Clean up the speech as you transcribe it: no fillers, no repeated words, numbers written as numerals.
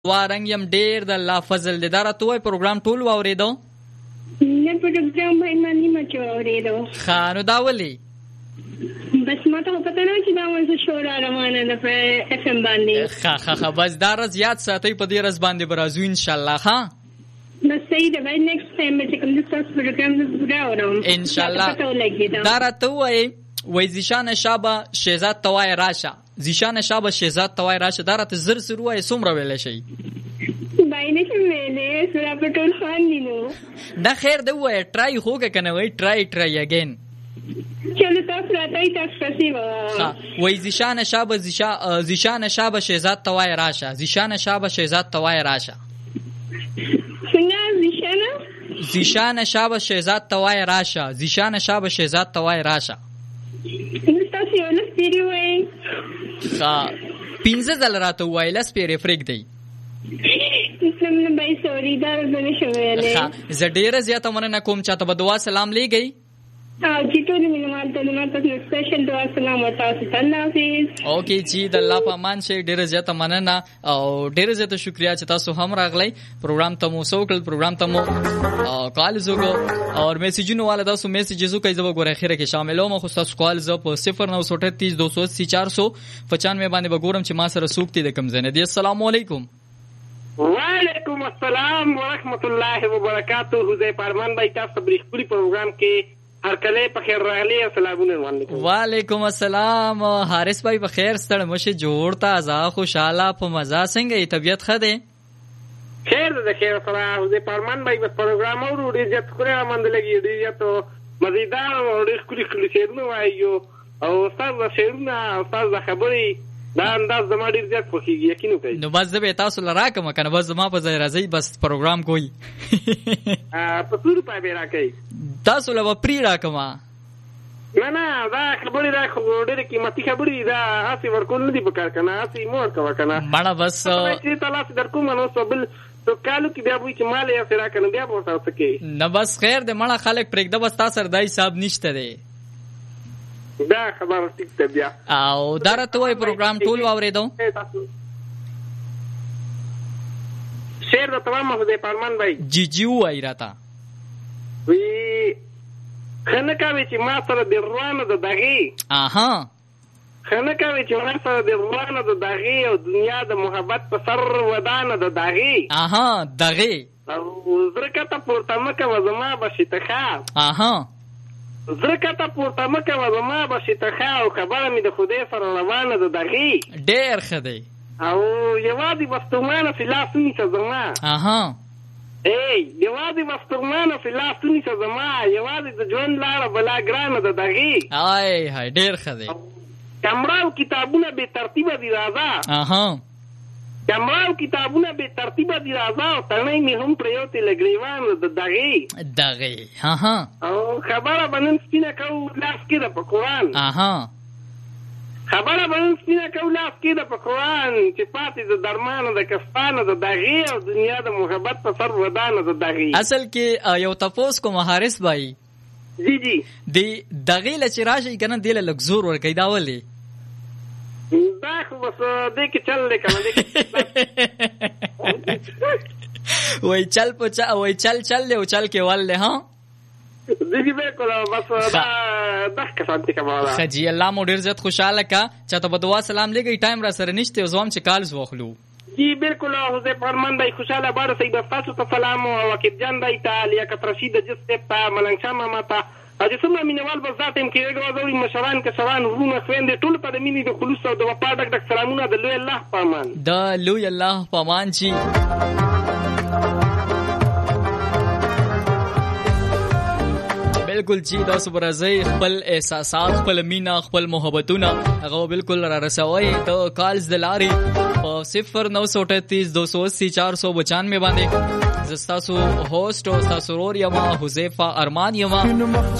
وارنګ يم ډیر د الله فضل دې دا راته وای پروګرام ټول واورېدو نه پروګرام باندې ما چې واورېدو خانو دا ولي بس ما ته پته نه چې دا څه شور روانه ده په اف ام باندې ها بس دا رز یاد ساتي په دې رز باندې برازو ان شاء الله ها بس صحیح ده باید نیکسټ ټایم چې کوم تاسو پروګرام زده اورم ان شاء الله دا راته وای زیشان شابه شهزاد توای راشه زیشان شابه شهزاد توای راشه دا راته زر زر وای سومره ویل شي باینه چې ویلې سره په ټول خان دینو دا خیر دی وای ټرای هوګه کنه وای ټرای اگین چلو تاسو راځي تاسو فسیوا وای زیشان شابه شهزاد توای راشه زیشان شابه شهزاد توای راشه څنګه زیشان شابه شهزاد توای راشه زیشان شابه شهزاد توای راشه تاسو یو لس پیری وای پینځه ځل راته وایلس پیری فریک دی سمنه بای سوري دا زنه شویلې زه ډیره زیاته مننه کوم چاته به دعا سلام لېږئ او چې ټول مینوال ته تاسو سپیشل دعا سلام ورته الله حافظ اوکې چې د الله په امان شي ډیره زیاته مننه او ډیره زیاته شکریا چې تاسو هم راغلی پروګرام ته مو سوکل پروګرام ته مو کال زوګو او میسجونو والا تاسو میسجز کوي زو غوړه خیره کې شاملو مو خو تاسو کال زو په 0938 280 495 باندې وګورم چې ما سره سوکتي د کم زنه دي السلام علیکم وعلیکم السلام ورحمت الله وبرکاتہ حذیف ارمان بھائی تاسو بریښکلی پروګرام کې هر کله په خیر راغلی السلام علیکم وعلیکم السلام حارث بھائی په خیر ستړ مشه جوړ تازه خوشاله په مزه څنګه طبیعت ښه ده خیر ده خیر سره حذیف ارمان بھائی په پروګرام اورو ډیر ځت خوري مند لګي ډیر ته مزیدار او ډیر کلی شعرونه وایو او استاد شعرونه استاد خبري دا انداز زما ډیر ځت خوښیږي یقینو کوي نو بس زه به تاسو لراکم کنه بس زما په ځای راځي بس پروګرام کوي په څو روپیا به راکې تاسو له پری راکما نه دا خبرې دا ډېر قیمتي خبرې دا هسې ورکول نه دي پکار کنه هسې مور کوه کنه مړه بس چې تاسو درکوم نو سبل تو کالو کې بیا وایي چې مال یې سره کنه بیا به تاسو کې نه بس خیر دې مړه خلک پرېږده بس تاسو سردای صاحب نشته دی دا خبره ټیک ده بیا او دا راته وایي پروګرام ټول واورېدو شعر د تمام حذیف ارمان بھائی جی وایي راته وی خنه کوي چې ما سره د روانه د دغې خنه کوي چې ما سره د روانه د دغې او دنیا د محبت په سر ودانه د دغې دغې او زرکته پورته مکه و زما بشي تخا زرکته پورته مکه و زما بشي تخا او خبره مې د خدای سره روانه د دغې ډېر ښه دی او یوازې بستومانه فی لاس ونیسه زما یوازې بستومانه فی لاس ونیسه زما یوازې د ژوند لاره بلا ګرانه د دغې ډېر ښه دی کمراو کتابونه بې ترتیبه دي راځه کمراو کتابونه بې ترتیبه دي راځه او تڼۍ مې هم پرېوتې له ګریوان د دغې او خبره به نن سپینه کوو لاس کې ده په قرآن خبره به نن سپینه کوو لاس کې ده په قرآن چې پاتې د درمانو د کسبانو د دغې او دنیا د محبت په سر ودانو د دغې اصل کې یو تپوس کوم حارث بھائی جی د دغې له چې راشي که نه دې له لږ زور ورکوي دا ولې دا خو بس دې کې چل دی که نه وایي چل دی او چل کې ول دی جی بالکل بس دا کسانتی کومه خجی الله مو ډیر زیات خوشاله کا چاته په دعا سلام لګي ټایم را سره نشته زوم چې کالز واخلو جی بالکل حذیف ارمان بھائی خوشاله بار سید تاسو ته سلام او وکیل جان دای ته لیاقت رشید جسته ته ملنګ شاه ماما ته اځ څومره مینوال بس ذاتم کې غوړي مشران کسان ورونه خويندې ټول په مینې د خلوص او د وفا ډک سلامونه د لوی الله په امان چی بالکل چې تاسو برازي خپل احساسات خپل مینا خپل محبتونه هغه بالکل را رسوي ته کالز د لاري په 0938 280 495 باندې زستاسو هوست او تاسو رور یما حذیف ارمان یما